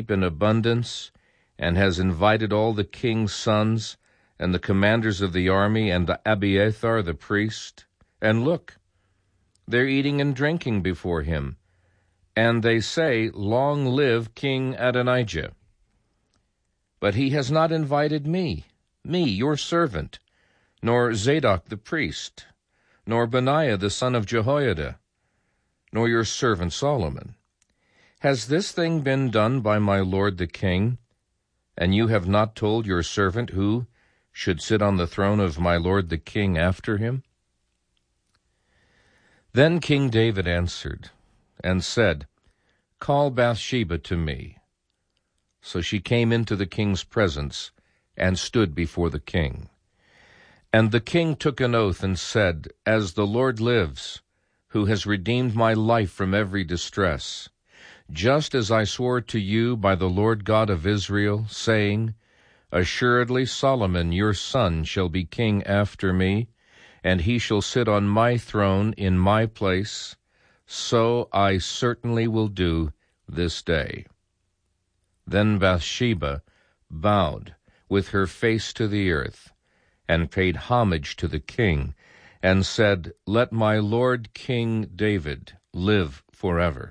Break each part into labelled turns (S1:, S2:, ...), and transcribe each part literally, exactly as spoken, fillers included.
S1: sheep in abundance, and has invited all the king's sons, and the commanders of the army, and Abiathar the priest. And look, they're eating and drinking before him, and they say, Long live King Adonijah. But he has not invited me, me, your servant, nor Zadok the priest, nor Benaiah the son of Jehoiada, nor your servant Solomon. Has this thing been done by my lord the king? And you have not told your servant who should sit on the throne of my lord the king after him? Then King David answered and said, Call Bathsheba to me. So she came into the king's presence and stood before the king. And the king took an oath and said, As the Lord lives, who has redeemed my life from every distress, just as I swore to you by the Lord God of Israel, saying, Assuredly Solomon your son shall be king after me, and he shall sit on my throne in my place, so I certainly will do this day. Then Bathsheba bowed with her face to the earth, and paid homage to the king, and said, Let my lord King David live forever.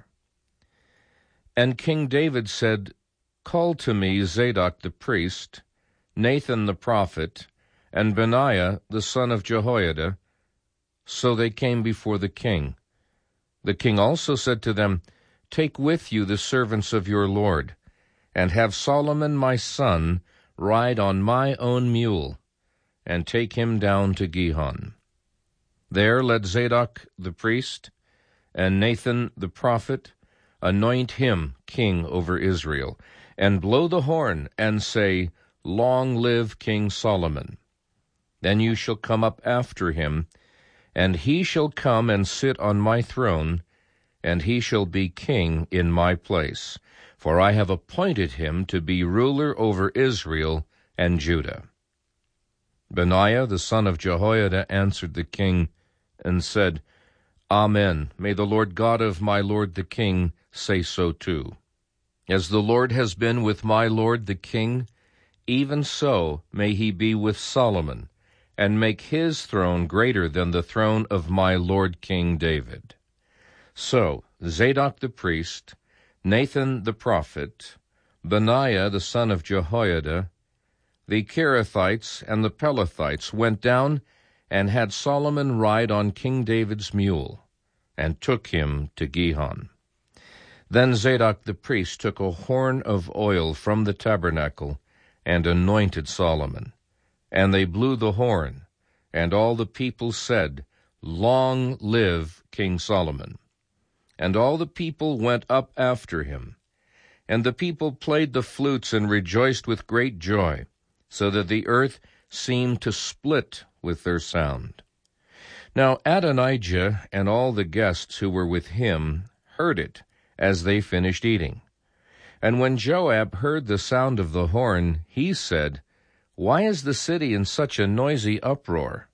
S1: And King David said, Call to me Zadok the priest, Nathan the prophet, and Benaiah the son of Jehoiada. So they came before the king. The king also said to them, Take with you the servants of your lord, and have Solomon my son ride on my own mule, and take him down to Gihon. There let Zadok the priest and Nathan the prophet anoint him king over Israel, and blow the horn, and say, Long live King Solomon. Then you shall come up after him, and he shall come and sit on my throne, and he shall be king in my place, for I have appointed him to be ruler over Israel and Judah. Benaiah the son of Jehoiada answered the king, and said, Amen. May the Lord God of my lord the king say so too. As the Lord has been with my lord the king, even so may he be with Solomon, and make his throne greater than the throne of my lord King David. So Zadok the priest, Nathan the prophet, Benaiah the son of Jehoiada, the Kerethites and the Pelethites went down and had Solomon ride on King David's mule, and took him to Gihon. Then Zadok the priest took a horn of oil from the tabernacle, and anointed Solomon. And they blew the horn, and all the people said, Long live King Solomon. And all the people went up after him. And the people played the flutes and rejoiced with great joy, so that the earth seemed to split with their sound. Now Adonijah and all the guests who were with him heard it as they finished eating. And when Joab heard the sound of the horn, he said, Why is the city in such a noisy uproar?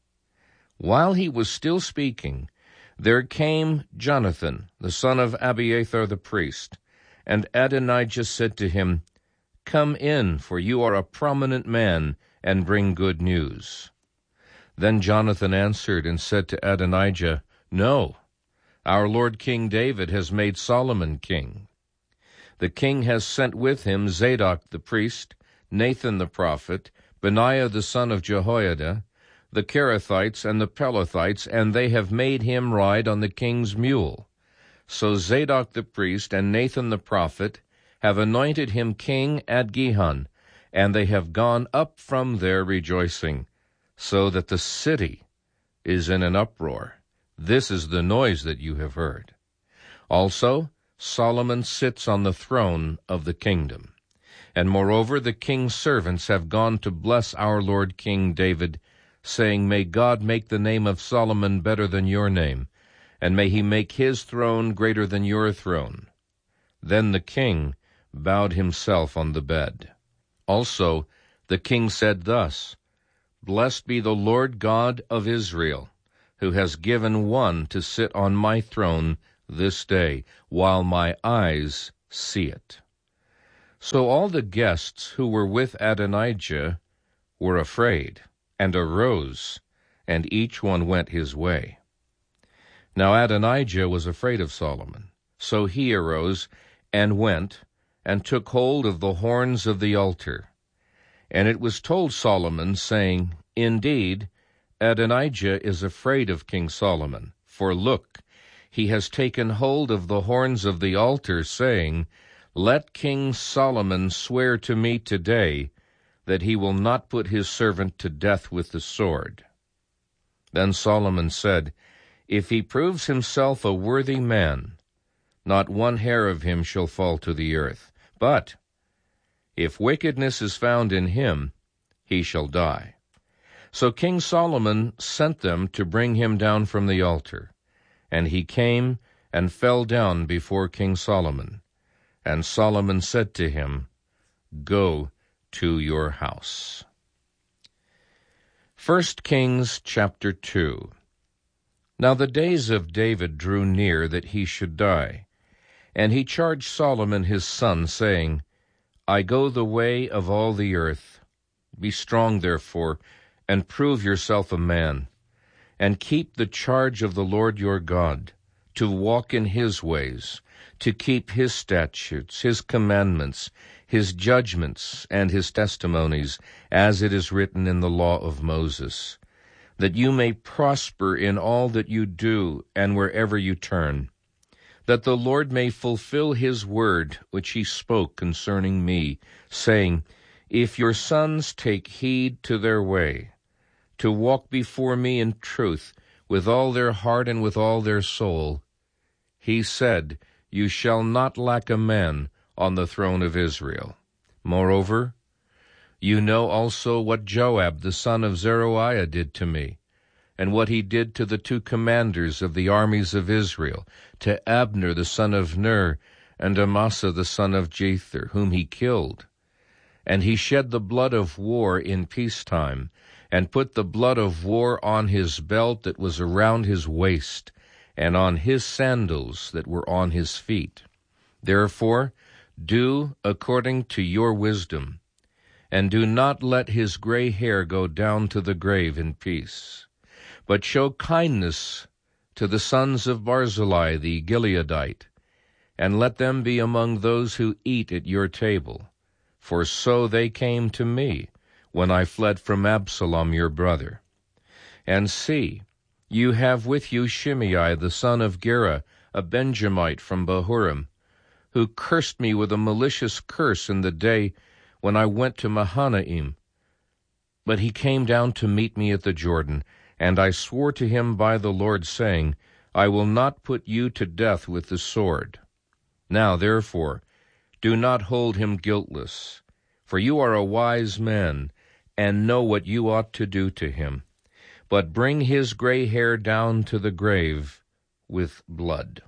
S1: While he was still speaking, there came Jonathan, the son of Abiathar the priest, and Adonijah said to him, Come in, for you are a prominent man, and bring good news. Then Jonathan answered and said to Adonijah, No, our lord King David has made Solomon king. The king has sent with him Zadok the priest, Nathan the prophet, Benaiah the son of Jehoiada, the Kerethites and the Pelethites, and they have made him ride on the king's mule. So Zadok the priest and Nathan the prophet have anointed him king at Gihon, and they have gone up from there rejoicing, so that the city is in an uproar. This is the noise that you have heard. Also, Solomon sits on the throne of the kingdom. And moreover, the king's servants have gone to bless our lord King David, saying, May God make the name of Solomon better than your name, and may he make his throne greater than your throne. Then the king bowed himself on the bed. Also the king said thus, Blessed be the Lord God of Israel, who has given one to sit on my throne this day, while my eyes see it. So all the guests who were with Adonijah were afraid, and arose, and each one went his way. Now Adonijah was afraid of Solomon, so he arose and went, and took hold of the horns of the altar. And it was told Solomon, saying, Indeed, Adonijah is afraid of King Solomon, for look, he has taken hold of the horns of the altar, saying, Let King Solomon swear to me today that he will not put his servant to death with the sword. Then Solomon said, If he proves himself a worthy man, not one hair of him shall fall to the earth. But if wickedness is found in him, he shall die. So King Solomon sent them to bring him down from the altar. And he came and fell down before King Solomon. And Solomon said to him, Go to your house. First Kings chapter two. Now the days of David drew near that he should die. And he charged Solomon his son, saying, I go the way of all the earth. Be strong, therefore, and prove yourself a man, and keep the charge of the Lord your God, to walk in his ways, to keep his statutes, his commandments, his judgments, and his testimonies, as it is written in the law of Moses, that you may prosper in all that you do and wherever you turn, that the Lord may fulfill his word which he spoke concerning me, saying, If your sons take heed to their way, to walk before me in truth with all their heart and with all their soul, he said, You shall not lack a man on the throne of Israel. Moreover, you know also what Joab the son of Zeruiah did to me, and what he did to the two commanders of the armies of Israel, to Abner the son of Ner, and Amasa the son of Jether, whom he killed. And he shed the blood of war in peacetime, and put the blood of war on his belt that was around his waist, and on his sandals that were on his feet. Therefore do according to your wisdom, and do not let his gray hair go down to the grave in peace. But show kindness to the sons of Barzillai the Gileadite, and let them be among those who eat at your table. For so they came to me, when I fled from Absalom your brother. And see, you have with you Shimei the son of Gera, a Benjamite from Bahurim, who cursed me with a malicious curse in the day when I went to Mahanaim. But he came down to meet me at the Jordan, and I swore to him by the Lord, saying, I will not put you to death with the sword. Now, therefore, do not hold him guiltless, for you are a wise man, and know what you ought to do to him. But bring his gray hair down to the grave with blood.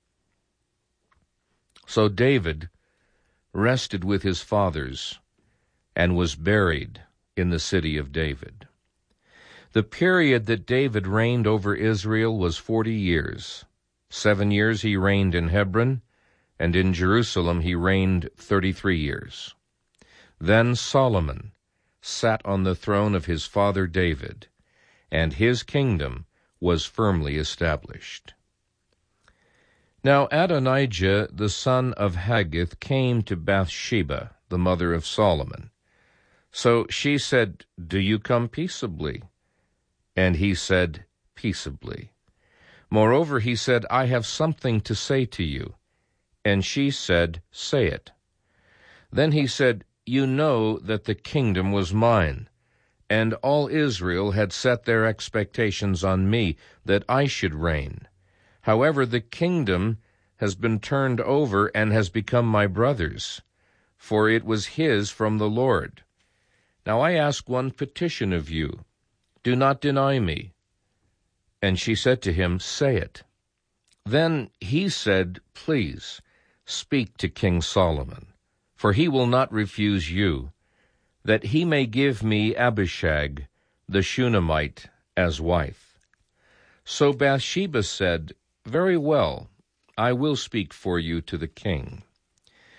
S1: So David rested with his fathers, and was buried in the city of David. The period that David reigned over Israel was forty years. Seven years he reigned in Hebron, and in Jerusalem he reigned thirty-three years. Then Solomon sat on the throne of his father David, and his kingdom was firmly established. Now Adonijah the son of Haggith came to Bathsheba, the mother of Solomon. So she said, Do you come peaceably? And he said, Peaceably. Moreover, he said, I have something to say to you. And she said, Say it. Then he said, You know that the kingdom was mine, and all Israel had set their expectations on me, that I should reign. However, the kingdom has been turned over and has become my brother's, for it was his from the Lord. Now I ask one petition of you. Do not deny me. And she said to him, Say it. Then he said, Please, speak to King Solomon, for he will not refuse you, that he may give me Abishag, the Shunammite, as wife. So Bathsheba said, Very well, I will speak for you to the king.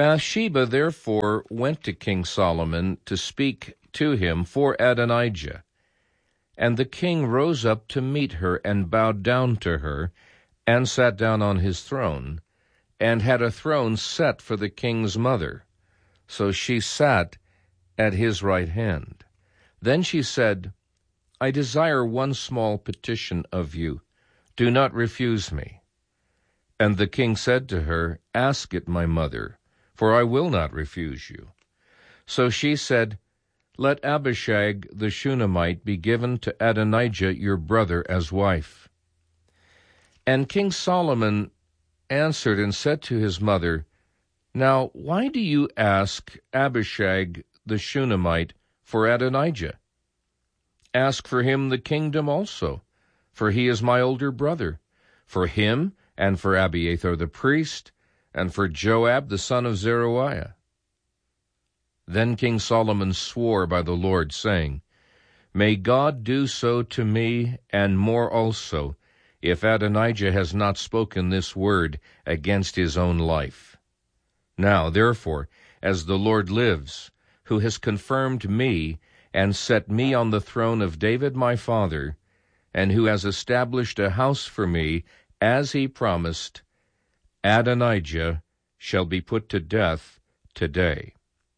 S1: Bathsheba therefore went to King Solomon to speak to him for Adonijah. And the king rose up to meet her, and bowed down to her, and sat down on his throne, and had a throne set for the king's mother. So she sat at his right hand. Then she said, I desire one small petition of you. Do not refuse me. And the king said to her, Ask it, my mother, for I will not refuse you. So she said, Let Abishag the Shunammite be given to Adonijah your brother as wife. And King Solomon answered and said to his mother, Now why do you ask Abishag the Shunammite for Adonijah? Ask for him the kingdom also, for he is my older brother, for him and for Abiathar the priest, and for Joab the son of Zeruiah. Then King Solomon swore by the Lord, saying, May God do so to me, and more also, if Adonijah has not spoken this word against his own life. Now, therefore, as the Lord lives, who has confirmed me, and set me on the throne of David my father, and who has established a house for me, as he promised, Adonijah shall be put to death today.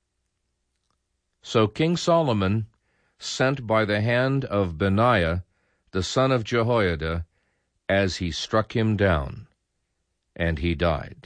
S1: So King Solomon sent by the hand of Benaiah, the son of Jehoiada, as he struck him down, and he died.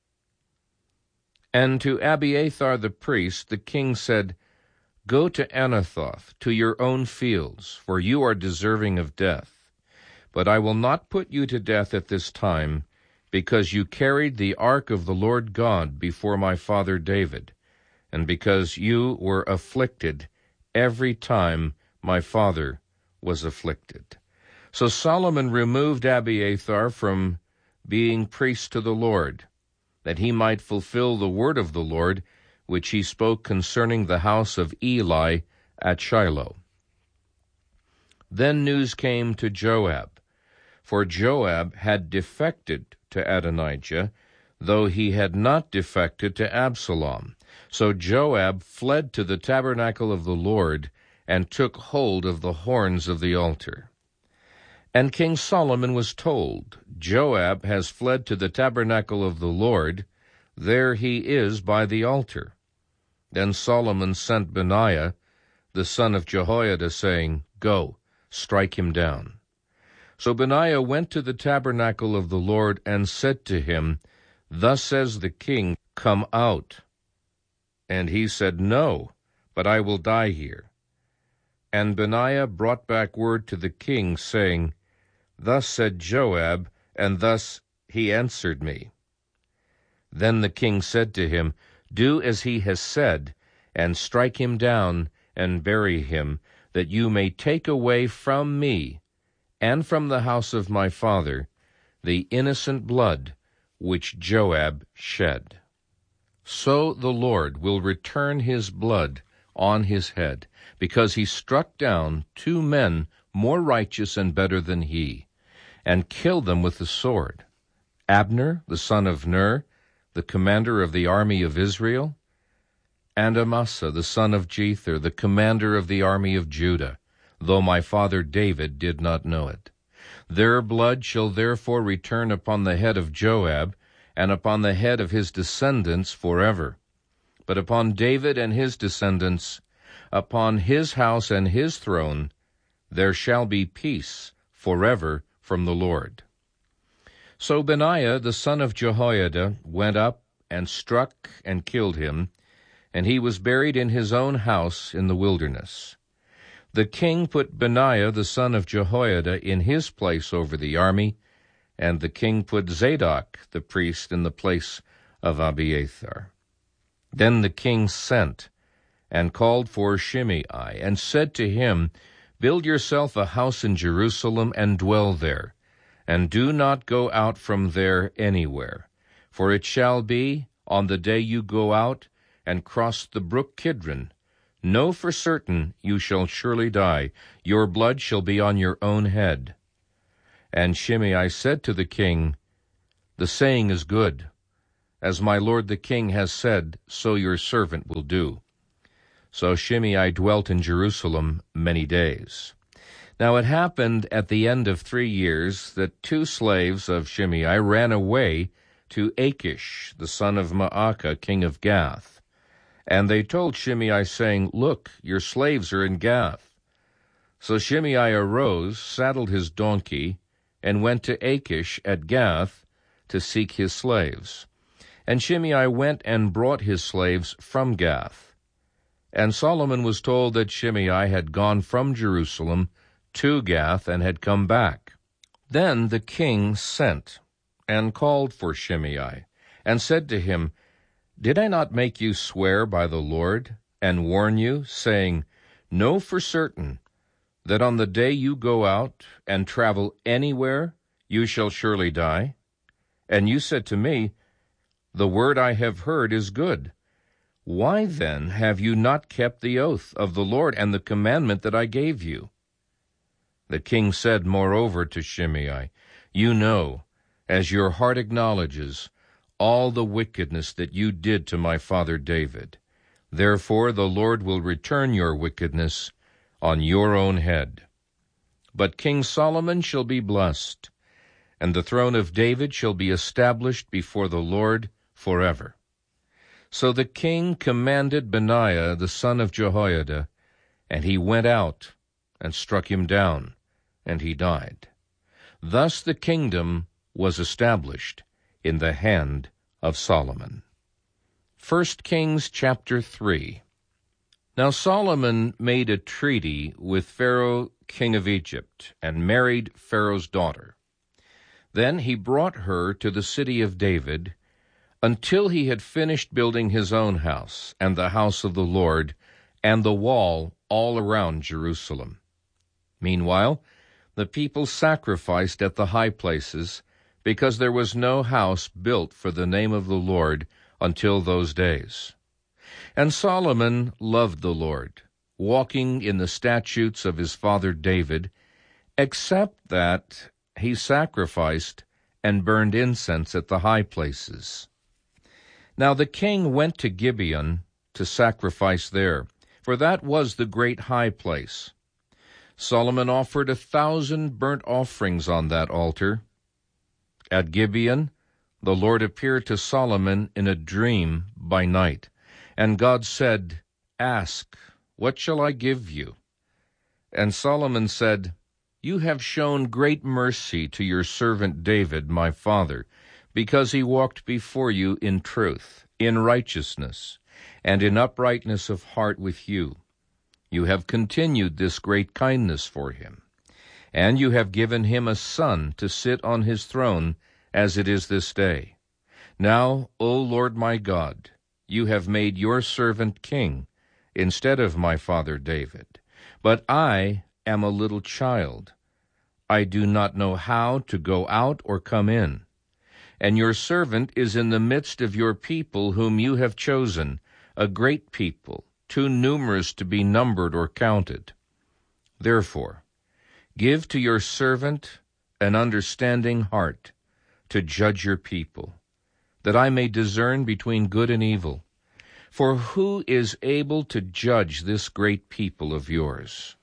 S1: And to Abiathar the priest the king said, Go to Anathoth, to your own fields, for you are deserving of death. But I will not put you to death at this time, because you carried the ark of the Lord God before my father David, and because you were afflicted every time my father was afflicted. So Solomon removed Abiathar from being priest to the Lord, that he might fulfill the word of the Lord, which he spoke concerning the house of Eli at Shiloh. Then news came to Joab, for Joab had defected to Adonijah, though he had not defected to Absalom. So Joab fled to the tabernacle of the Lord, and took hold of the horns of the altar. And King Solomon was told, Joab has fled to the tabernacle of the Lord, there he is by the altar. Then Solomon sent Benaiah, the son of Jehoiada, saying, Go, strike him down. So Benaiah went to the tabernacle of the Lord, and said to him, Thus says the king, Come out. And he said, No, but I will die here. And Benaiah brought back word to the king, saying, Thus said Joab, and thus he answered me. Then the king said to him, Do as he has said, and strike him down, and bury him, that you may take away from me, and from the house of my father, the innocent blood which Joab shed. So the Lord will return his blood on his head, because he struck down two men more righteous and better than he, and killed them with the sword, Abner the son of Ner, the commander of the army of Israel, and Amasa the son of Jether, the commander of the army of Judah, though my father David did not know it. Their blood shall therefore return upon the head of Joab, and upon the head of his descendants forever. But upon David and his descendants, upon his house and his throne, there shall be peace forever from the Lord. So Benaiah the son of Jehoiada went up and struck and killed him, and he was buried in his own house in the wilderness. The king put Benaiah the son of Jehoiada in his place over the army, and the king put Zadok the priest in the place of Abiathar. Then the king sent and called for Shimei, and said to him, Build yourself a house in Jerusalem, and dwell there, and do not go out from there anywhere. For it shall be, on the day you go out and cross the brook Kidron, know for certain you shall surely die. Your blood shall be on your own head. And Shimei said to the king, The saying is good, As my lord the king has said, so your servant will do. So Shimei dwelt in Jerusalem many days. Now it happened at the end of three years that two slaves of Shimei ran away to Achish, the son of Maacah, king of Gath. And they told Shimei, saying, Look, your slaves are in Gath. So Shimei arose, saddled his donkey, and went to Achish at Gath to seek his slaves. And Shimei went and brought his slaves from Gath. And Solomon was told that Shimei had gone from Jerusalem to Gath and had come back. Then the king sent and called for Shimei, and said to him, Did I not make you swear by the Lord, and warn you, saying, Know for certain that on the day you go out and travel anywhere, you shall surely die? And you said to me, The word I have heard is good. Why then have you not kept the oath of the Lord and the commandment that I gave you? The king said moreover to Shimei, You know, as your heart acknowledges, all the wickedness that you did to my father David. Therefore the Lord will return your wickedness on your own head. But King Solomon shall be blessed, and the throne of David shall be established before the Lord forever. So the king commanded Benaiah the son of Jehoiada, and he went out and struck him down, and he died. Thus the kingdom was established in the hand of Solomon. First Kings chapter three. Now Solomon made a treaty with Pharaoh king of Egypt, and married Pharaoh's daughter. Then he brought her to the city of David, until he had finished building his own house, and the house of the Lord, and the wall all around Jerusalem. Meanwhile, the people sacrificed at the high places, because there was no house built for the name of the Lord until those days. And Solomon loved the Lord, walking in the statutes of his father David, except that he sacrificed and burned incense at the high places. Now the king went to Gibeon to sacrifice there, for that was the great high place. Solomon offered a thousand burnt offerings on that altar. At Gibeon the Lord appeared to Solomon in a dream by night, and God said, Ask, what shall I give you? And Solomon said, You have shown great mercy to your servant David, my father, because he walked before you in truth, in righteousness, and in uprightness of heart with you. You have continued this great kindness for him, and you have given him a son to sit on his throne, as it is this day. Now, O Lord my God, you have made your servant king instead of my father David. But I am a little child. I do not know how to go out or come in. And your servant is in the midst of your people whom you have chosen, a great people, too numerous to be numbered or counted. Therefore, give to your servant an understanding heart to judge your people, that I may discern between good and evil. For who is able to judge this great people of yours?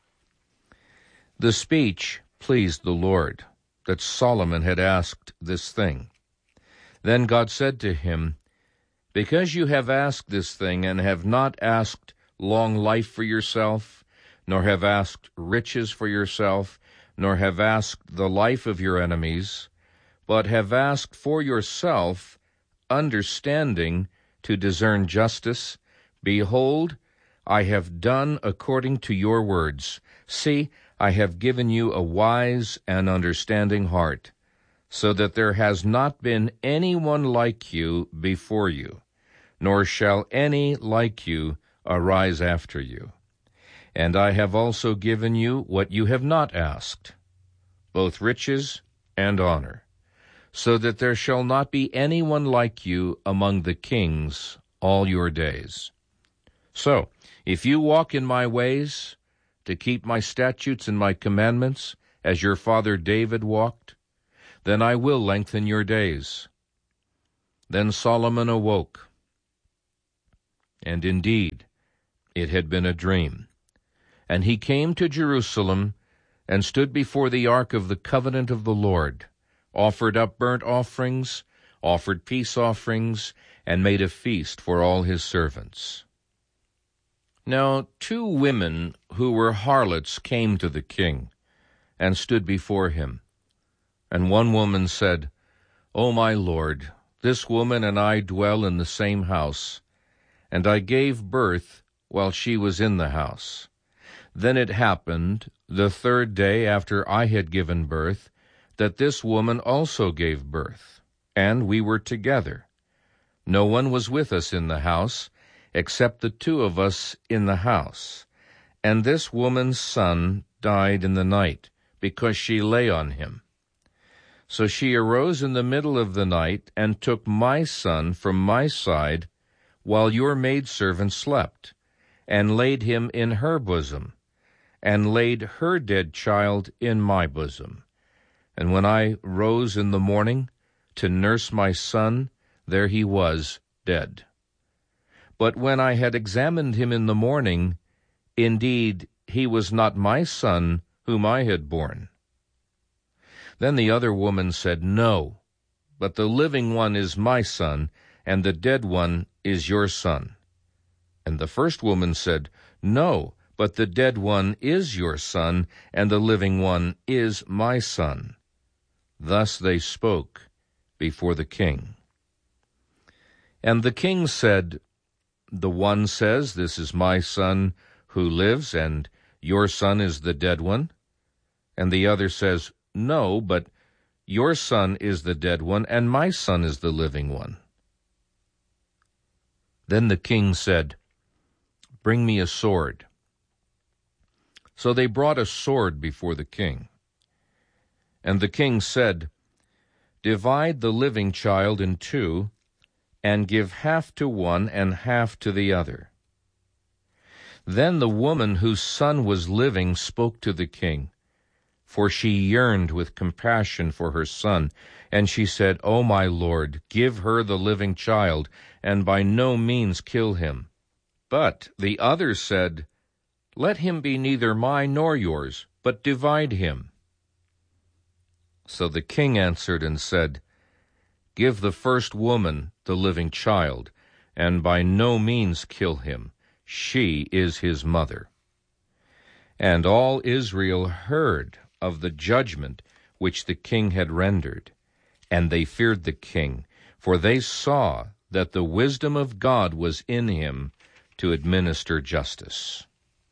S1: The speech pleased the Lord, that Solomon had asked this thing. Then God said to him, Because you have asked this thing, and have not asked long life for yourself, nor have asked riches for yourself, nor have asked the life of your enemies, but have asked for yourself understanding to discern justice, behold, I have done according to your words. See, I have given you a wise and understanding heart, so that there has not been anyone like you before you, nor shall any like you arise after you. And I have also given you what you have not asked, both riches and honor, so that there shall not be anyone like you among the kings all your days. So, if you walk in my ways, to keep my statutes and my commandments, as your father David walked, then I will lengthen your days. Then Solomon awoke, and indeed it had been a dream. And he came to Jerusalem, and stood before the ark of the covenant of the Lord, offered up burnt offerings, offered peace offerings, and made a feast for all his servants. Now two women who were harlots came to the king, and stood before him. And one woman said, O my lord, this woman and I dwell in the same house, and I gave birth while she was in the house. Then it happened, the third day after I had given birth, that this woman also gave birth, and we were together. No one was with us in the house, except the two of us in the house. And this woman's son died in the night, because she lay on him. So she arose in the middle of the night, and took my son from my side, while your maidservant slept, and laid him in her bosom, and laid her dead child in my bosom. And when I rose in the morning to nurse my son, there he was, dead. But when I had examined him in the morning, indeed he was not my son whom I had borne. Then the other woman said, No, but the living one is my son, and the dead one is your son. And the first woman said, No, but the dead one is your son, and the living one is my son. Thus they spoke before the king. And the king said, The one says, This is my son who lives, and your son is the dead one. And the other says, No, but your son is the dead one, and my son is the living one. Then the king said, Bring me a sword. So they brought a sword before the king. And the king said, Divide the living child in two, and give half to one and half to the other. Then the woman whose son was living spoke to the king, for she yearned with compassion for her son. And she said, O my lord, give her the living child, and by no means kill him. But the other said, Let him be neither mine nor yours, but divide him. So the king answered and said, Give the first woman the living child, and by no means kill him. She is his mother. And all Israel heard of the judgment which the king had rendered, and they feared the king, for they saw that the wisdom of God was in him to administer justice.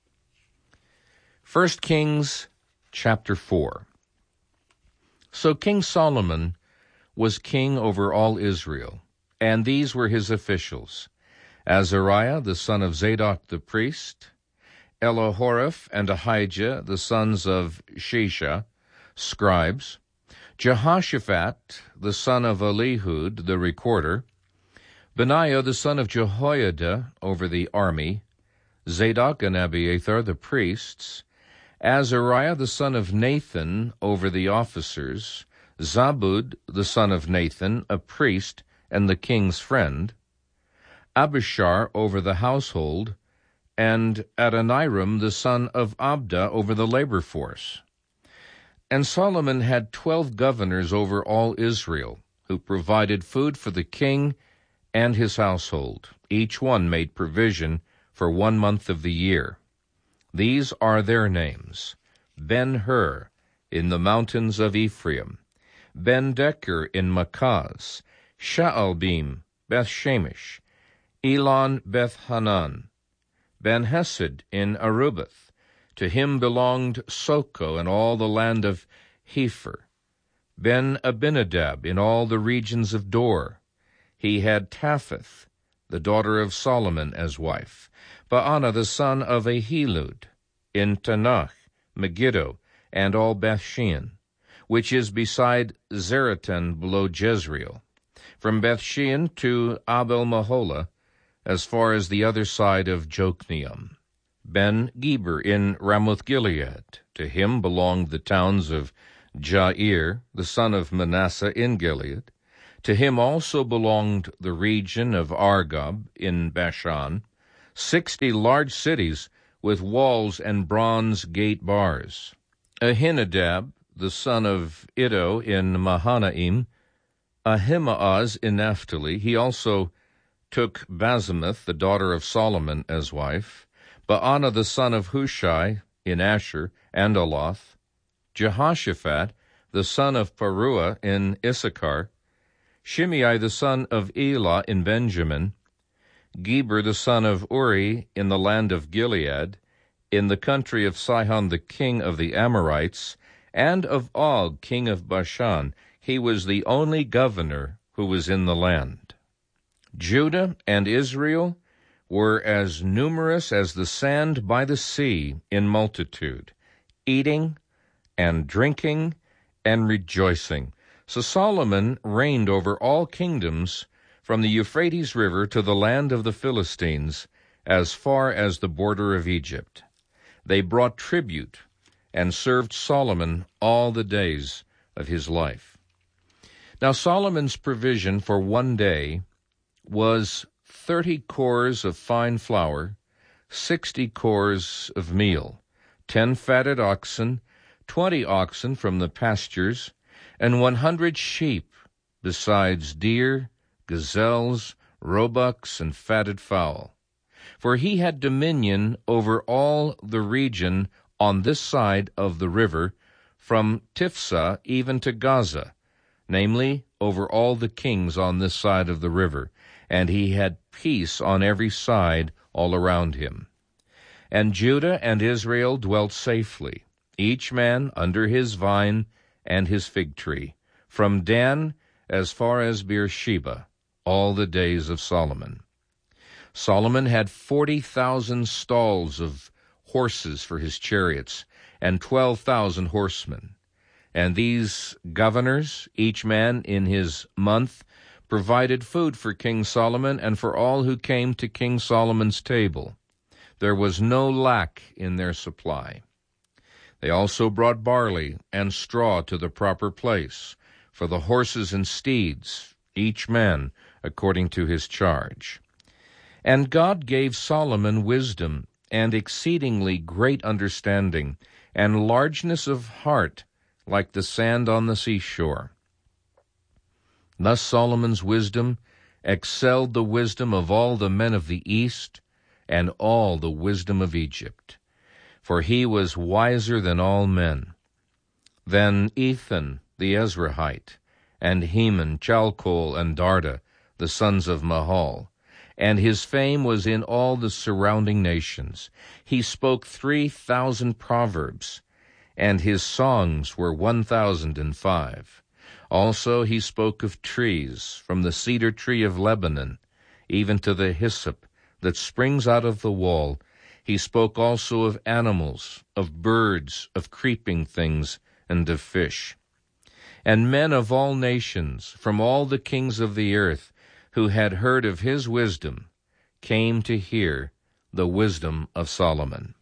S1: First Kings chapter four. So King Solomon was king over all Israel, and these were his officials: Azariah the son of Zadok the priest, Elihoreph and Ahijah the sons of Shisha, scribes, Jehoshaphat the son of Elihud the recorder, Benaiah the son of Jehoiada over the army, Zadok and Abiathar the priests, Azariah the son of Nathan over the officers, Zabud the son of Nathan, a priest and the king's friend, Abishar over the household, and Adoniram the son of Abda over the labor force. And Solomon had twelve governors over all Israel, who provided food for the king and his household. Each one made provision for one month of the year. These are their names: Ben-Hur in the mountains of Ephraim, Ben-Decker in Makaz, Shaalbim, Beth-Shemesh, Elon Beth-Hanan, Ben-Hesed in Arubath. To him belonged Soko and all the land of Hepher. Ben-Abinadab in all the regions of Dor. He had Tapheth, the daughter of Solomon, as wife. Baana the son of Ahilud, in Tanakh, Megiddo, and all Bethshean, which is beside Zeratan below Jezreel, from Bethshean to Abel-Maholah, as far as the other side of Jokneam. Ben-Geber in Ramoth-Gilead. To him belonged the towns of Jair, the son of Manasseh, in Gilead. To him also belonged the region of Argob in Bashan, sixty large cities with walls and bronze gate bars. Ahinadab, the son of Iddo in Mahanaim, Ahimaaz in Naphtali. He also took Basemath, the daughter of Solomon, as wife, Baana the son of Hushai in Asher and Aloth, Jehoshaphat, the son of Paruah in Issachar, Shimei the son of Elah in Benjamin, Geber the son of Uri in the land of Gilead, in the country of Sihon the king of the Amorites, and of Og king of Bashan. He was the only governor who was in the land. Judah and Israel were as numerous as the sand by the sea in multitude, eating and drinking and rejoicing. So Solomon reigned over all kingdoms from the Euphrates River to the land of the Philistines, as far as the border of Egypt. They brought tribute and served Solomon all the days of his life. Now Solomon's provision for one day was thirty cores of fine flour, sixty cores of meal, ten fatted oxen, twenty oxen from the pastures, and one hundred sheep, besides deer, gazelles, roebucks, and fatted fowl. For he had dominion over all the region on this side of the river, from Tiphsah even to Gaza, namely, over all the kings on this side of the river, and he had peace on every side all around him. And Judah and Israel dwelt safely, each man under his vine and his fig tree, from Dan as far as Beersheba, all the days of Solomon. Solomon had forty thousand stalls of horses for his chariots, and twelve thousand horsemen. And these governors, each man in his month, provided food for King Solomon and for all who came to King Solomon's table. There was no lack in their supply. They also brought barley and straw to the proper place, for the horses and steeds, each man according to his charge. And God gave Solomon wisdom and exceedingly great understanding, and largeness of heart like the sand on the seashore. Thus Solomon's wisdom excelled the wisdom of all the men of the east and all the wisdom of Egypt, for he was wiser than all men. Then Ethan the Ezrahite, and Heman, Chalcol, and Darda, the sons of Mahal, and his fame was in all the surrounding nations. He spoke three thousand proverbs, and his songs were one thousand and five. Also he spoke of trees, from the cedar tree of Lebanon, even to the hyssop that springs out of the wall. He spoke also of animals, of birds, of creeping things, and of fish. And men of all nations, from all the kings of the earth, who had heard of his wisdom, came to hear the wisdom of Solomon.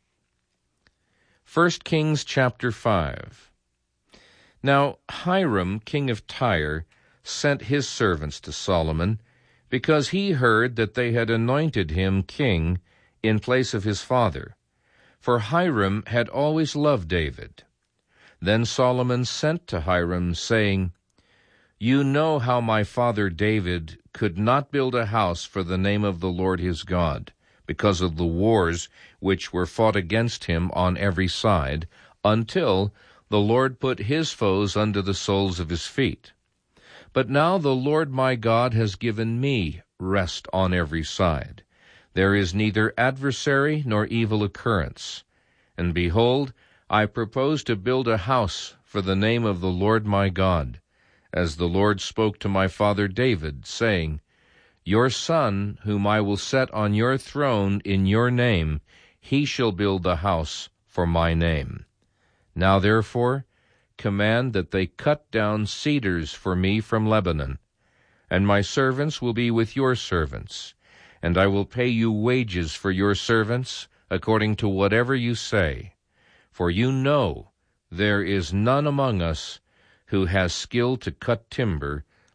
S1: First Kings chapter five. Now Hiram, king of Tyre, sent his servants to Solomon, because he heard that they had anointed him king in place of his father. For Hiram had always loved David. Then Solomon sent to Hiram, saying, You know how my father David could not build a house for the name of the Lord his God, because of the wars which were fought against him on every side, until the Lord put his foes under the soles of his feet. But now the Lord my God has given me rest on every side. There is neither adversary nor evil occurrence. And behold, I propose to build a house for the name of the Lord my God, as the Lord spoke to my father David, saying, Your son, whom I will set on your throne in your name, he shall build the house for my name. Now therefore, command that they cut down cedars for me from Lebanon, and my servants will be with your servants, and I will pay you wages for your servants according to whatever you say. For you know there is none among us who has skill to cut timber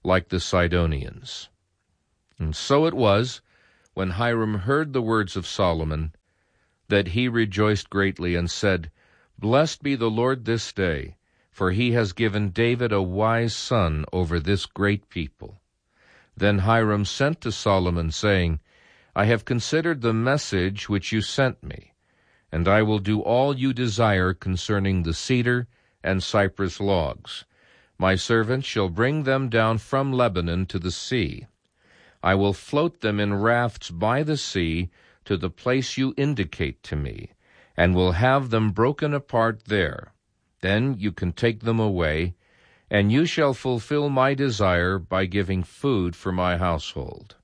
S1: like the Sidonians. And so it was, when Hiram heard the words of Solomon, that he rejoiced greatly and said, Blessed be the Lord this day, for he has given David a wise son over this great people. Then Hiram sent to Solomon, saying, I have considered the message which you sent me, and I will do all you desire concerning the cedar and cypress logs. My servant shall bring them down from Lebanon to the sea. I will float them in rafts by the sea to the place you indicate to me, and will have them broken apart there. Then you can take them away, and you shall fulfill my desire by giving food for my household.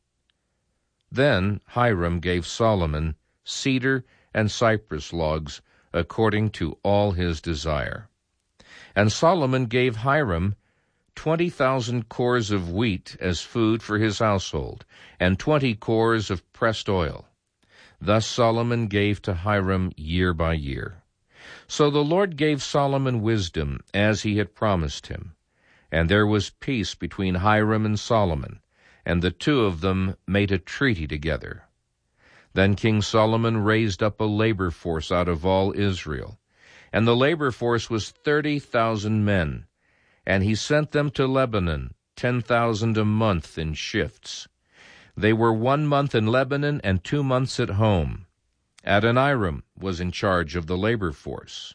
S1: Then Hiram gave Solomon cedar and cypress logs according to all his desire. And Solomon gave Hiram twenty thousand cores of wheat as food for his household, and twenty cores of pressed oil. Thus Solomon gave to Hiram year by year. So the Lord gave Solomon wisdom, as he had promised him. And there was peace between Hiram and Solomon, and the two of them made a treaty together. Then King Solomon raised up a labor force out of all Israel, and the labor force was thirty thousand men, and he sent them to Lebanon, ten thousand a month in shifts. They were one month in Lebanon and two months at home. Adoniram was in charge of the labor force.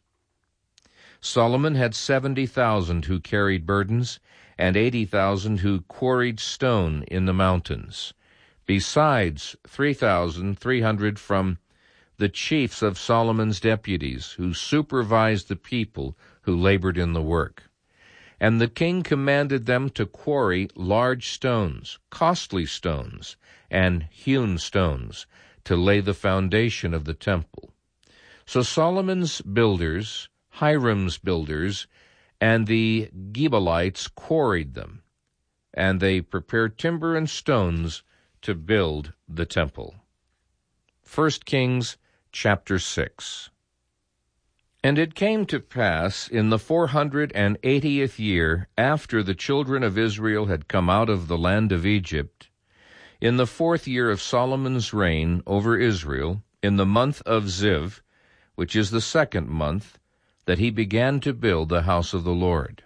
S1: Solomon had seventy thousand who carried burdens, and eighty thousand who quarried stone in the mountains, besides three thousand three hundred from the chiefs of Solomon's deputies, who supervised the people who labored in the work. And the king commanded them to quarry large stones, costly stones, and hewn stones, to lay the foundation of the temple. So Solomon's builders, Hiram's builders, and the Gebalites quarried them, and they prepared timber and stones to build the temple. First Kings chapter six. And it came to pass in the four hundred and eightieth year after the children of Israel had come out of the land of Egypt, in the fourth year of Solomon's reign over Israel, in the month of Ziv, which is the second month, that he began to build the house of the Lord.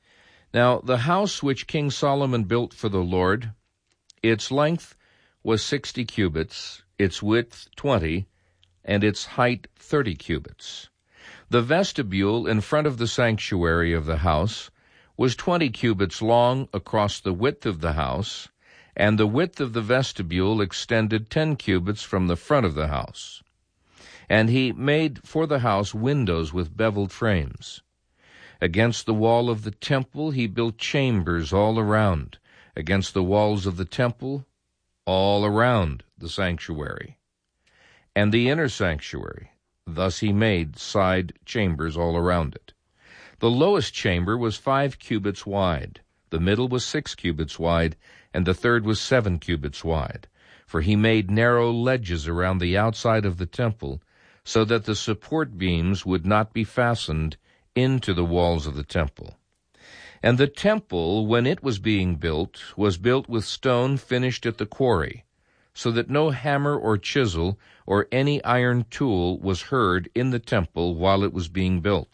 S1: Now the house which King Solomon built for the Lord, its length was sixty cubits, its width twenty, and its height thirty cubits. The vestibule in front of the sanctuary of the house was twenty cubits long across the width of the house, and the width of the vestibule extended ten cubits from the front of the house. And he made for the house windows with beveled frames. Against the wall of the temple he built chambers all around, against the walls of the temple, all around the sanctuary. And the inner sanctuary, thus he made side chambers all around it. The lowest chamber was five cubits wide, the middle was six cubits wide, and the third was seven cubits wide. For he made narrow ledges around the outside of the temple, so that the support beams would not be fastened into the walls of the temple. And the temple, when it was being built, was built with stone finished at the quarry, so that no hammer or chisel or any iron tool was heard in the temple while it was being built.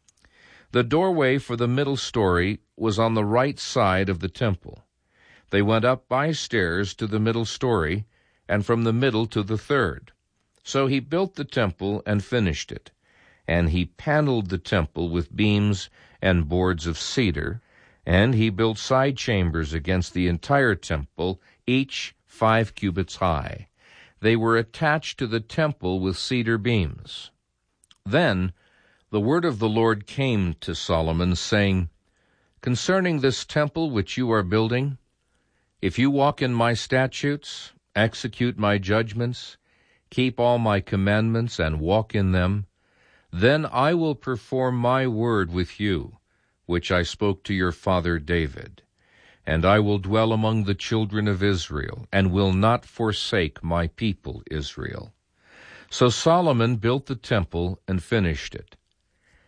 S1: The doorway for the middle story was on the right side of the temple. They went up by stairs to the middle story, and from the middle to the third. So he built the temple and finished it, and he paneled the temple with beams and boards of cedar, and he built side chambers against the entire temple, each five cubits high. They were attached to the temple with cedar beams. Then the word of the Lord came to Solomon, saying, Concerning this temple which you are building, if you walk in my statutes, execute my judgments, keep all my commandments, and walk in them, then I will perform my word with you, which I spoke to your father David. And I will dwell among the children of Israel, and will not forsake my people Israel. So Solomon built the temple and finished it.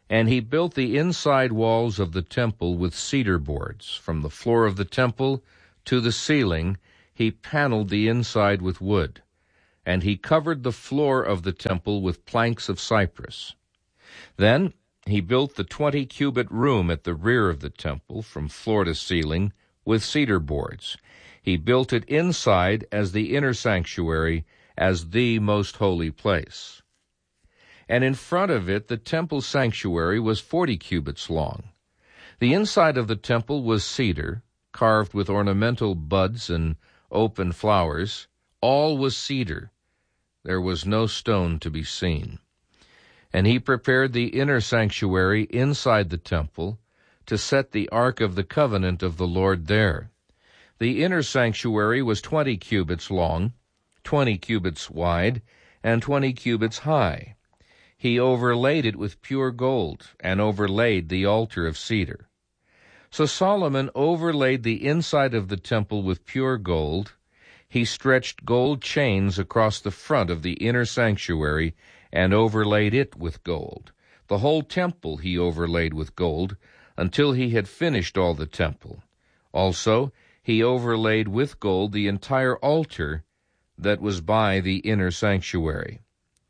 S1: And he built the inside walls of the temple with cedar boards. From the floor of the temple to the ceiling, he paneled the inside with wood. And he covered the floor of the temple with planks of cypress. Then he built the twenty-cubit room at the rear of the temple, from floor to ceiling, with cedar boards. He built it inside as the inner sanctuary, as the most holy place. And in front of it the temple sanctuary was forty cubits long. The inside of the temple was cedar, carved with ornamental buds and open flowers. All was cedar. There was no stone to be seen. And he prepared the inner sanctuary inside the temple to set the ark of the covenant of the Lord there. The inner sanctuary was twenty cubits long, twenty cubits wide, and twenty cubits high. He overlaid it with pure gold, and overlaid the altar of cedar. So Solomon overlaid the inside of the temple with pure gold. He stretched gold chains across the front of the inner sanctuary, and overlaid it with gold. The whole temple he overlaid with gold, until he had finished all the temple. Also, he overlaid with gold the entire altar that was by the inner sanctuary.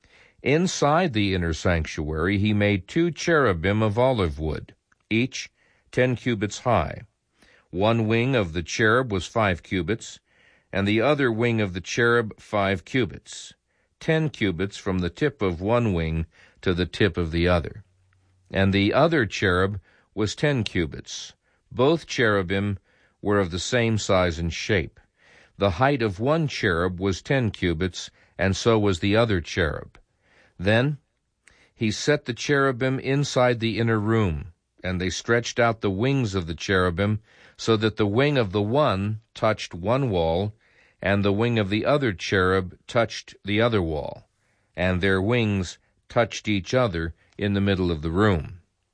S1: Inside the inner sanctuary he made two cherubim of olive wood, each ten cubits high. One wing of the cherub was five cubits, and the other wing of the cherub five cubits, ten cubits from the tip of one wing to the tip of the other. And the other cherub was ten cubits. Both cherubim were of the same size and shape. The height of one cherub was ten cubits, and so was the other cherub. Then he set the cherubim inside the inner room, and they stretched out the wings of the cherubim, so that the wing of the one touched one wall, and the wing of the other cherub touched the other wall, and their wings touched each other in the middle of the room.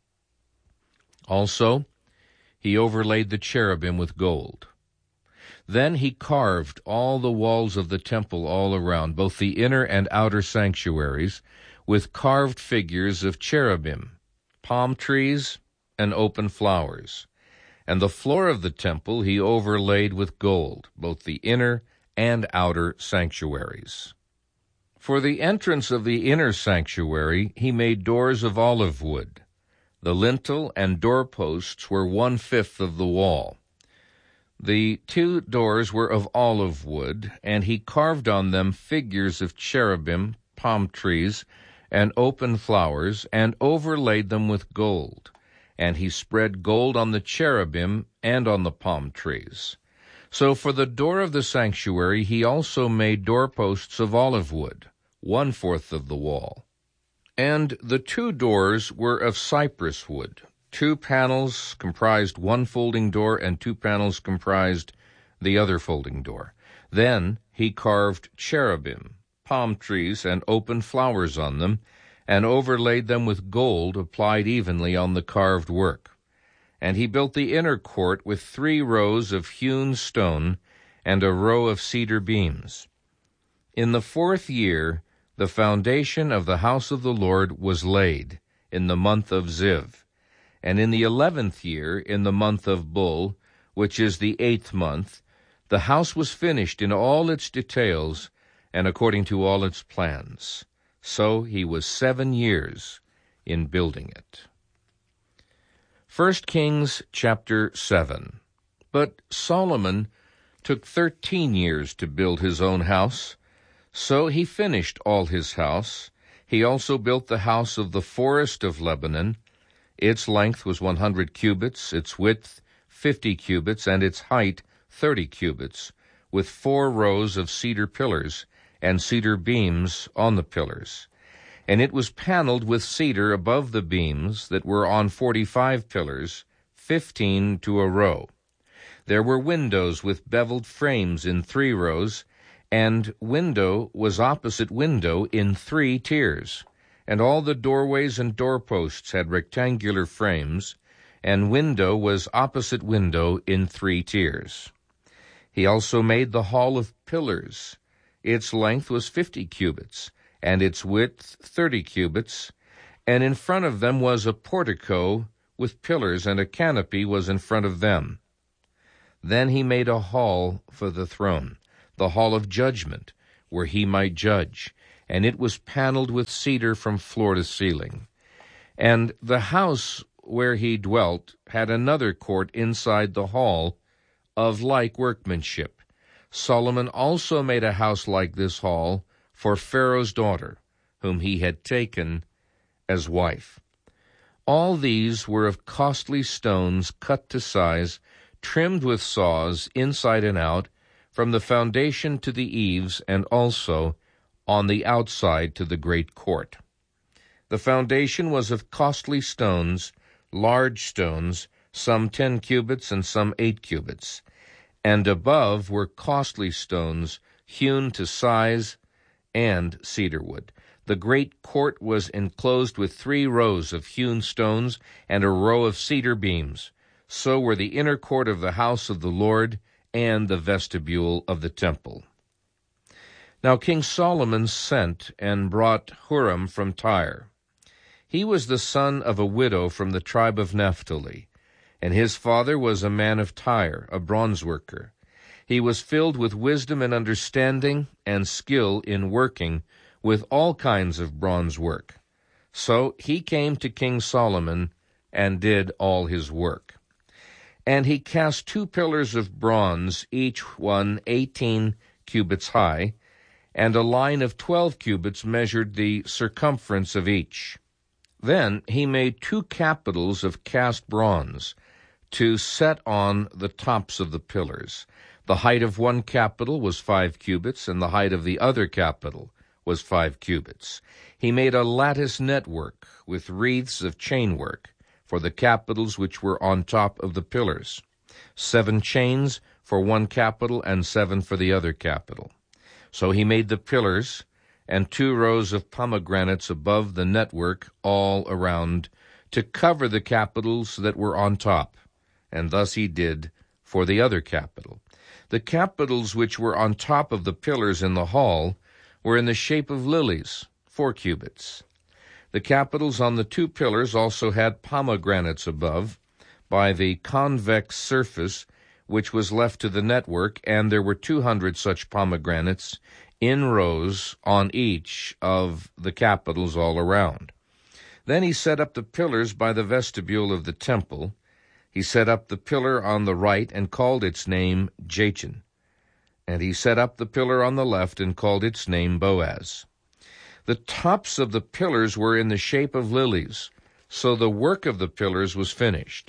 S1: Also, he overlaid the cherubim with gold. Then he carved all the walls of the temple all around, both the inner and outer sanctuaries, with carved figures of cherubim, palm trees, and open flowers. And the floor of the temple he overlaid with gold, both the inner and outer sanctuaries. For the entrance of the inner sanctuary he made doors of olive wood. The lintel and doorposts were one-fifth of the wall. The two doors were of olive wood, and he carved on them figures of cherubim, palm trees, and open flowers, and overlaid them with gold. And he spread gold on the cherubim and on the palm trees. So for the door of the sanctuary he also made doorposts of olive wood, one-fourth of the wall. And the two doors were of cypress wood. Two panels comprised one folding door, and two panels comprised the other folding door. Then he carved cherubim, palm trees, and open flowers on them, and overlaid them with gold applied evenly on the carved work. And he built the inner court with three rows of hewn stone and a row of cedar beams. In the fourth year the foundation of the house of the Lord was laid, in the month of Ziv. And in the eleventh year, in the month of Bul, which is the eighth month, the house was finished in all its details and according to all its plans. So he was seven years in building it. First Kings chapter seven. But Solomon took thirteen years to build his own house. So he finished all his house. He also built the house of the forest of Lebanon. Its length was one hundred cubits, its width fifty cubits, and its height thirty cubits, with four rows of cedar pillars and cedar beams on the pillars. And it was paneled with cedar above the beams that were on forty-five pillars, fifteen to a row. There were windows with beveled frames in three rows, and window was opposite window in three tiers. And all the doorways and doorposts had rectangular frames, and window was opposite window in three tiers. He also made the hall of pillars. Its length was fifty cubits, and its width thirty cubits, And in front of them was a portico with pillars, and a canopy was in front of them. Then he made a hall for the throne, the hall of judgment, where he might judge, and it was paneled with cedar from floor to ceiling. And the house where he dwelt had another court inside the hall of like workmanship. Solomon also made a house like this hall for Pharaoh's daughter, whom he had taken as wife. All these were of costly stones cut to size, trimmed with saws inside and out, from the foundation to the eaves, and also on the outside to the great court. The foundation was of costly stones, large stones, some ten cubits and some eight cubits, and above were costly stones hewn to size and cedar wood. The great court was enclosed with three rows of hewn stones and a row of cedar beams. So were the inner court of the house of the Lord and the vestibule of the temple. Now King Solomon sent and brought Huram from Tyre. He was the son of a widow from the tribe of Naphtali, and his father was a man of Tyre, a bronze worker. He was filled with wisdom and understanding and skill in working with all kinds of bronze work. So he came to King Solomon and did all his work. And he cast two pillars of bronze, each one eighteen cubits high, and a line of twelve cubits measured the circumference of each. Then he made two capitals of cast bronze to set on the tops of the pillars. The height of one capital was five cubits, and the height of the other capital was five cubits. He made a lattice network with wreaths of chainwork for the capitals which were on top of the pillars, seven chains for one capital and seven for the other capital. So he made the pillars and two rows of pomegranates above the network all around to cover the capitals that were on top, and thus he did for the other capital. The capitals which were on top of the pillars in the hall were in the shape of lilies, four cubits. The capitals on the two pillars also had pomegranates above, by the convex surface which was left to the network, and there were two hundred such pomegranates in rows on each of the capitals all around. Then he set up the pillars by the vestibule of the temple. He set up the pillar on the right and called its name Jachin. And he set up the pillar on the left and called its name Boaz. The tops of the pillars were in the shape of lilies, so the work of the pillars was finished.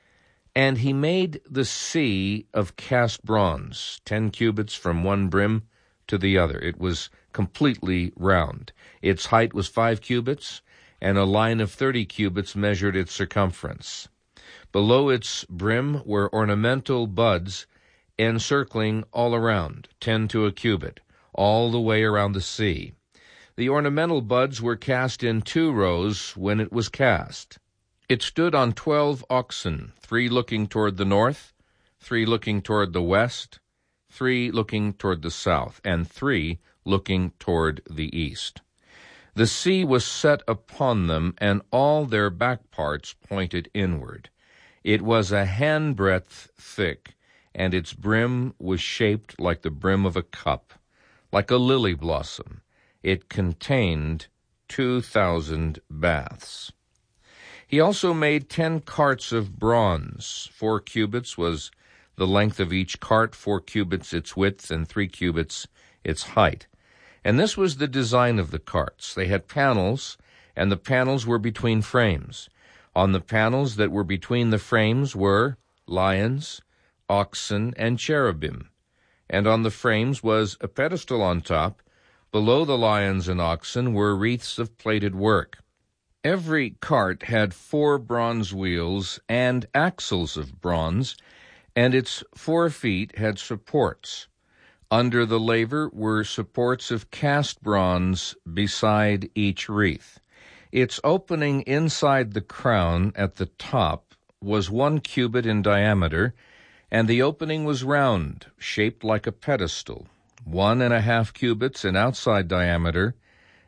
S1: And he made the sea of cast bronze, ten cubits from one brim to the other. It was completely round. Its height was five cubits, and a line of thirty cubits measured its circumference. Below its brim were ornamental buds encircling all around, ten to a cubit, all the way around the sea. The ornamental buds were cast in two rows when it was cast. It stood on twelve oxen, three looking toward the north, three looking toward the west, three looking toward the south, and three looking toward the east. The sea was set upon them, and all their back parts pointed inward. It was a handbreadth thick, and its brim was shaped like the brim of a cup, like a lily blossom. It contained two thousand baths. He also made ten carts of bronze. Four cubits was the length of each cart, four cubits its width, and three cubits its height. And this was the design of the carts. They had panels, and the panels were between frames. On the panels that were between the frames were lions, oxen, and cherubim. And on the frames was a pedestal on top. Below the lions and oxen were wreaths of plated work. Every cart had four bronze wheels and axles of bronze, and its four feet had supports. Under the laver were supports of cast bronze beside each wreath. Its opening inside the crown at the top was one cubit in diameter, and the opening was round, shaped like a pedestal, one and a half cubits in outside diameter,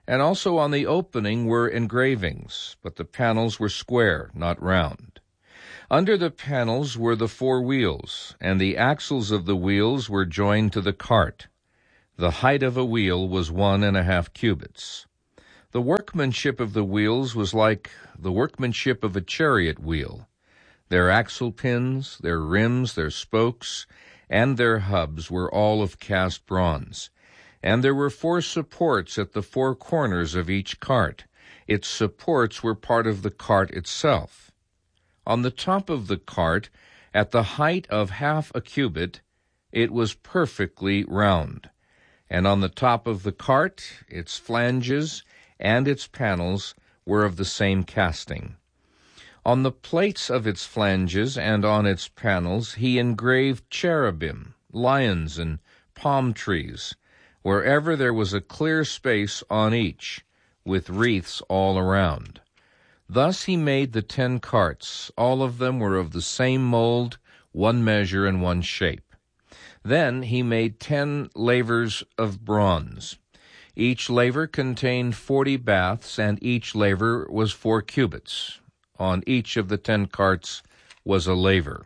S1: And also on the opening were engravings, but the panels were square, not round. Under the panels were the four wheels, and the axles of the wheels were joined to the cart. The height of a wheel was one and a half cubits. The workmanship of the wheels was like the workmanship of a chariot wheel. Their axle pins, their rims, their spokes, and their hubs were all of cast bronze. And there were four supports at the four corners of each cart. Its supports were part of the cart itself. On the top of the cart, at the height of half a cubit, it was perfectly round. And on the top of the cart, its flanges and its panels were of the same casting. On the plates of its flanges and on its panels he engraved cherubim, lions, and palm trees, wherever there was a clear space on each, with wreaths all around. Thus he made the ten carts. All of them were of the same mold, one measure, and one shape. Then he made ten lavers of bronze. Each laver contained forty baths, and each laver was four cubits. On each of the ten carts was a laver.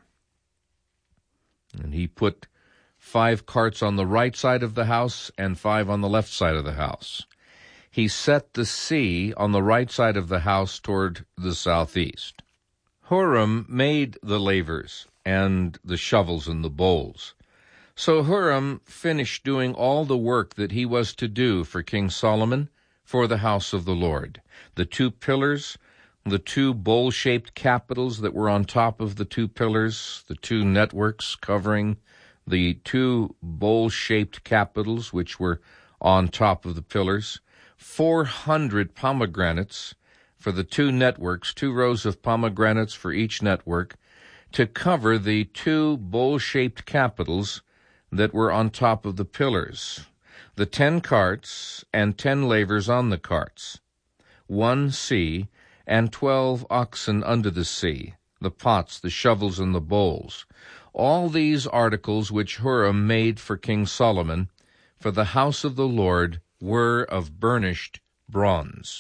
S1: And he put five carts on the right side of the house and five on the left side of the house. He set the sea on the right side of the house toward the southeast. Huram made the lavers and the shovels and the bowls. So Huram finished doing all the work that he was to do for King Solomon for the house of the Lord. The two pillars, the two bowl-shaped capitals that were on top of the two pillars, the two networks covering the two bowl-shaped capitals which were on top of the pillars, four hundred pomegranates for the two networks, two rows of pomegranates for each network, to cover the two bowl-shaped capitals that were on top of the pillars, the ten carts and ten lavers on the carts, one sea, and twelve oxen under the sea, the pots, the shovels, and the bowls. All these articles which Huram made for King Solomon for the house of the Lord were of burnished bronze.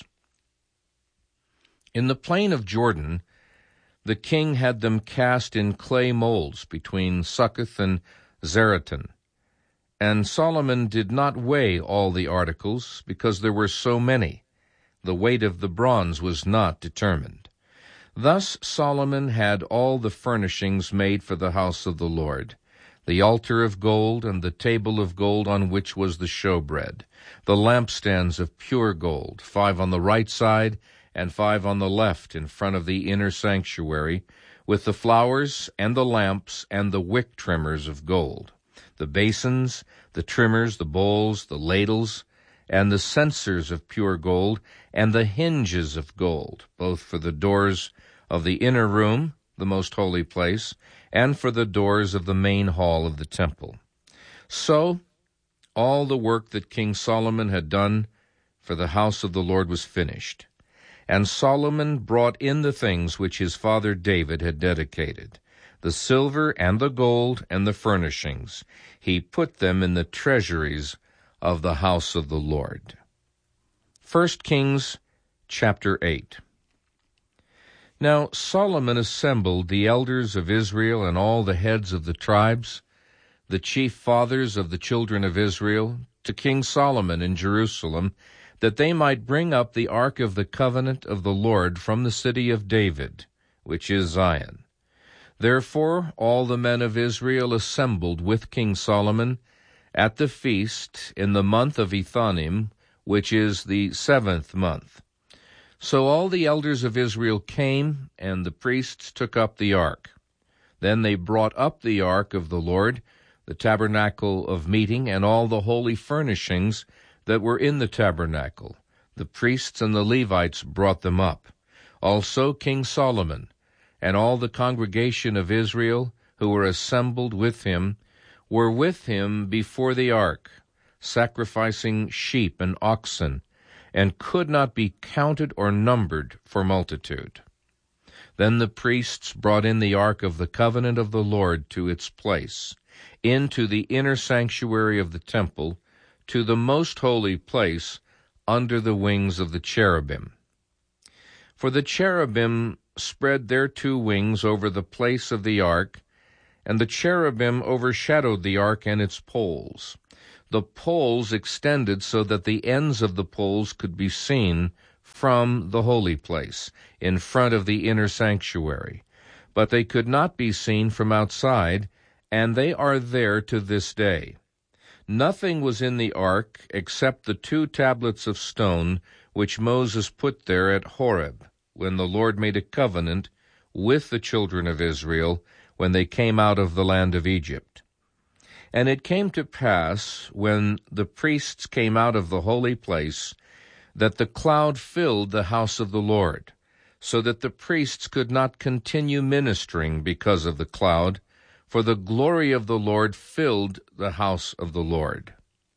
S1: In the plain of Jordan, the king had them cast in clay molds between Succoth and Zeratan. And Solomon did not weigh all the articles, because there were so many. The weight of the bronze was not determined. Thus Solomon had all the furnishings made for the house of the Lord, the altar of gold and the table of gold on which was the showbread, the lampstands of pure gold, five on the right side and five on the left in front of the inner sanctuary, with the flowers and the lamps and the wick trimmers of gold, the basins, the trimmers, the bowls, the ladles, and the censers of pure gold, and the hinges of gold, both for the doors of the inner room, the most holy place, and for the doors of the main hall of the temple. So all the work that King Solomon had done for the house of the Lord was finished. And Solomon brought in the things which his father David had dedicated, the silver and the gold and the furnishings. He put them in the treasuries of the house of the Lord. First Kings chapter eight. Now Solomon assembled the elders of Israel and all the heads of the tribes, the chief fathers of the children of Israel, to King Solomon in Jerusalem, that they might bring up the ark of the covenant of the Lord from the city of David, which is Zion. Therefore all the men of Israel assembled with King Solomon at the feast in the month of Ethanim, which is the seventh month. So all the elders of Israel came, and the priests took up the ark. Then they brought up the ark of the Lord, the tabernacle of meeting, and all the holy furnishings that were in the tabernacle. The priests and the Levites brought them up. Also King Solomon, and all the congregation of Israel who were assembled with him, were with him before the ark, sacrificing sheep and oxen, and could not be counted or numbered for multitude. Then the priests brought in the ark of the covenant of the Lord to its place, into the inner sanctuary of the temple, to the most holy place under the wings of the cherubim. For the cherubim spread their two wings over the place of the ark, and the cherubim overshadowed the ark and its poles. The poles extended so that the ends of the poles could be seen from the holy place, in front of the inner sanctuary. But they could not be seen from outside, and they are there to this day. Nothing was in the ark except the two tablets of stone which Moses put there at Horeb, when the Lord made a covenant with the children of Israel when they came out of the land of Egypt. And it came to pass, when the priests came out of the holy place, that the cloud filled the house of the Lord, so that the priests could not continue ministering because of the cloud, for the glory of the Lord filled the house of the Lord.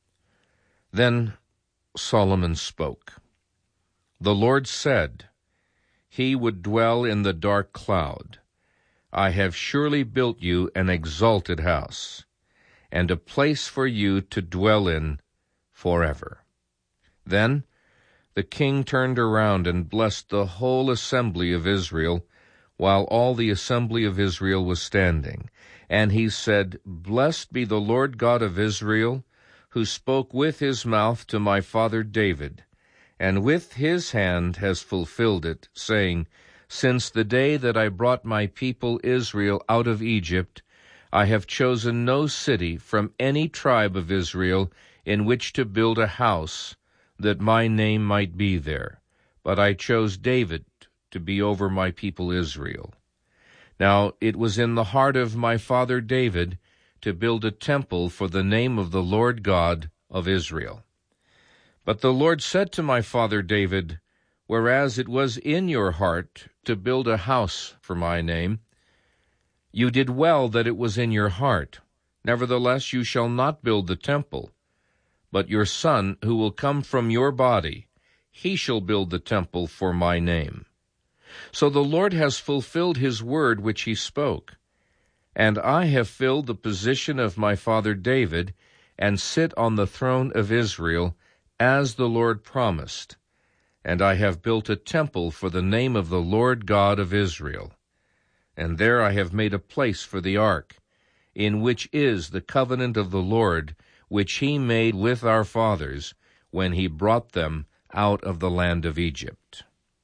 S1: Then Solomon spoke. The Lord said, He would dwell in the dark cloud. I have surely built you an exalted house, and a place for you to dwell in forever. Then the king turned around and blessed the whole assembly of Israel, while all the assembly of Israel was standing. And he said, Blessed be the Lord God of Israel, who spoke with his mouth to my father David, and with his hand has fulfilled it, saying, Since the day that I brought my people Israel out of Egypt, I have chosen no city from any tribe of Israel in which to build a house, that my name might be there. But I chose David to be over my people Israel. Now it was in the heart of my father David to build a temple for the name of the Lord God of Israel. But the Lord said to my father David, Whereas it was in your heart to build a house for my name, you did well that it was in your heart. Nevertheless you shall not build the temple, but your son, who will come from your body, he shall build the temple for my name. So the Lord has fulfilled his word which he spoke, and I have filled the position of my father David, and sit on the throne of Israel, as the Lord promised. And I have built a temple for the name of the Lord God of Israel. And there I have made a place for the ark, in which is the covenant of the Lord, which he made with our fathers, when he brought them out of the land of Egypt.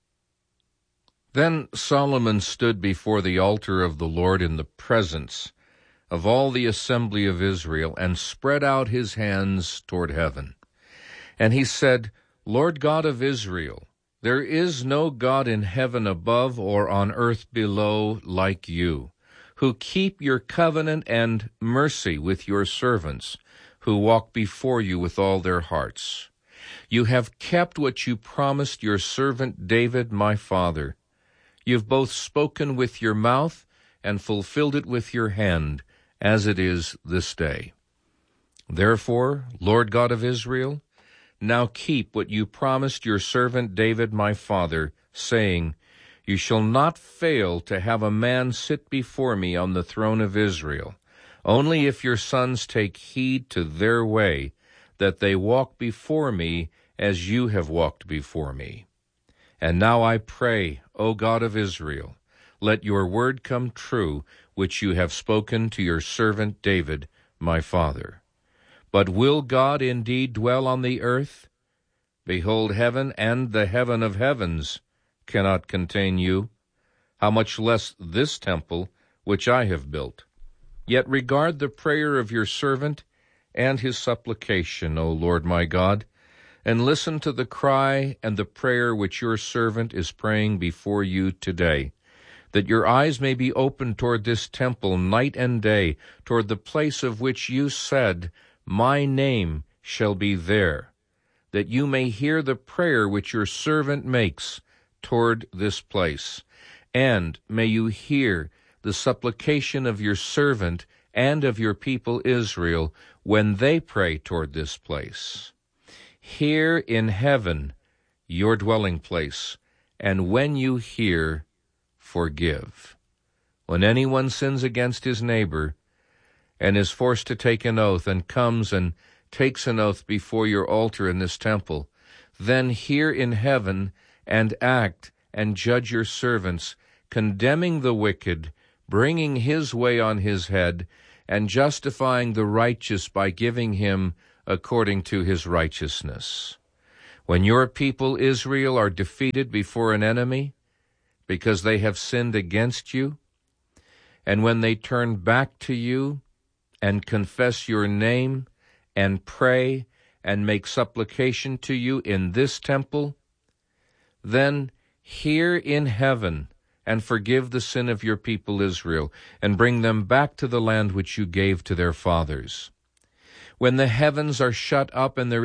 S1: Then Solomon stood before the altar of the Lord in the presence of all the assembly of Israel, and spread out his hands toward heaven. And he said, Lord God of Israel, there is no God in heaven above or on earth below like you, who keep your covenant and mercy with your servants, who walk before you with all their hearts. You have kept what you promised your servant David my father. You've both spoken with your mouth and fulfilled it with your hand, as it is this day. Therefore, Lord God of Israel, now keep what you promised your servant David my father, saying, You shall not fail to have a man sit before me on the throne of Israel, only if your sons take heed to their way, that they walk before me as you have walked before me. And now I pray, O God of Israel, let your word come true, which you have spoken to your servant David, my father. But will God indeed dwell on the earth? Behold, heaven and the heaven of heavens cannot contain you, how much less this temple which I have built. Yet regard the prayer of your servant and his supplication, O Lord my God, and listen to the cry and the prayer which your servant is praying before you today, that your eyes may be opened toward this temple night and day, toward the place of which you said, My name shall be there, that you may hear the prayer which your servant makes toward this place, and may you hear the supplication of your servant and of your people Israel when they pray toward this place. Hear in heaven your dwelling place, and when you hear, forgive. When anyone sins against his neighbor, and is forced to take an oath, and comes and takes an oath before your altar in this temple, then hear in heaven, and act, and judge your servants, condemning the wicked, bringing his way on his head, and justifying the righteous by giving him according to his righteousness. When your people Israel are defeated before an enemy, because they have sinned against you, and when they turn back to you and confess your name and pray and make supplication to you in this temple, then hear in heaven and forgive the sin of your people Israel, and bring them back to the land which you gave to their fathers. When the heavens are shut up and there